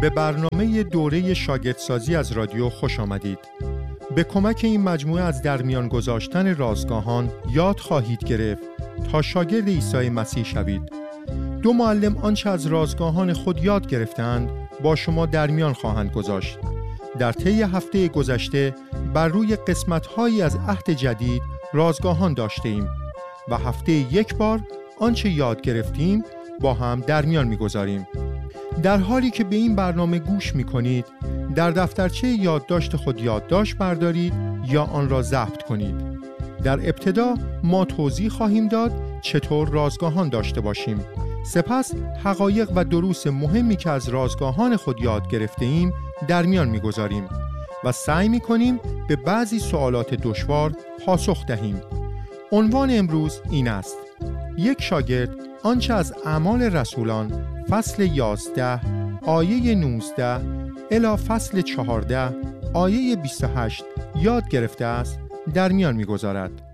به برنامه دوره شاگردسازی از رادیو خوش آمدید. به کمک این مجموعه از در میان گذاشتن رازگاهان یاد خواهید گرفت تا شاگرد عیسی مسیح شوید. دو معلم آنچه از رازگاهان خود یاد گرفتند با شما در میان خواهند گذاشت. در طی هفته گذشته بر روی قسمت‌هایی از عهد جدید رازگاهان داشته ایم و هفته یک بار آنچه یاد گرفتیم با هم در میان می‌گذاریم. در حالی که به این برنامه گوش می‌کنید، در دفترچه یادداشت خود یادداشت بردارید یا آن را ضبط کنید. در ابتدا ما توضیح خواهیم داد چطور رازگاهان داشته باشیم. سپس حقایق و دروس مهمی که از رازگاهان خود یاد گرفته ایم در میان می‌گذاریم و سعی می‌کنیم به بعضی سوالات دشوار پاسخ دهیم. عنوان امروز این است: یک شاگرد آنچه از اعمال رسولان فصل 11 آیه 19 الی فصل 14 آیه 28 یاد گرفته است در میان می‌گذارد.